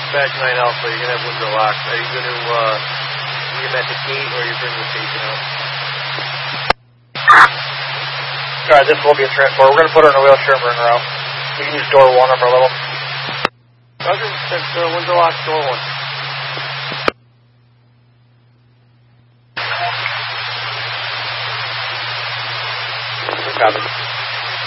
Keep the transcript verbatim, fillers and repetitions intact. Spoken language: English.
Dispatch nine Alpha, you're going to have window locked. Are you going to uh, leave him at the gate or are you bringing the station out? Alright, this will be a transport. We're going to put her in a wheelchair and bring her out. You can use door one upper level. Roger, that's uh, window lock, door one. Copy.